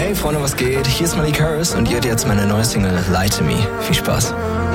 Hey Freunde, was geht? Hier ist Malik Harris und ihr hört jetzt meine neue Single Lie to Me. Viel Spaß.